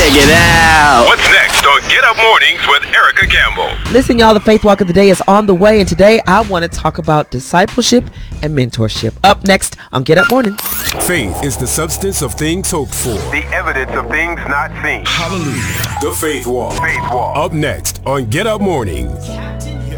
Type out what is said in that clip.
Check it out. What's next on Get Up Mornings with Erica Campbell? Listen, y'all, the Faith Walk of the Day is on the way, and today I want to talk about discipleship and mentorship. Up next on Get Up Mornings. Faith is the substance of things hoped for. The evidence of things not seen. Hallelujah. The Faith Walk. Faith Walk. Up next on Get Up Mornings.